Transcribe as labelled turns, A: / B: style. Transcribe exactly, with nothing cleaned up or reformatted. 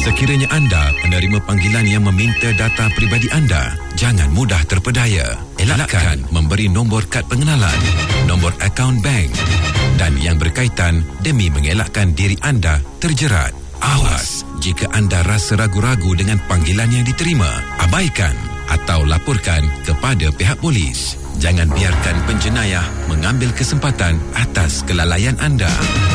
A: Sekiranya anda menerima panggilan yang meminta data peribadi anda, jangan mudah terpedaya. Elakkan memberi nombor kad pengenalan, nombor akaun bank dan yang berkaitan demi mengelakkan diri anda terjerat. Awas, jika anda rasa ragu-ragu dengan panggilan yang diterima, abaikan atau laporkan kepada pihak polis. Jangan biarkan penjenayah mengambil kesempatan atas kelalaian anda.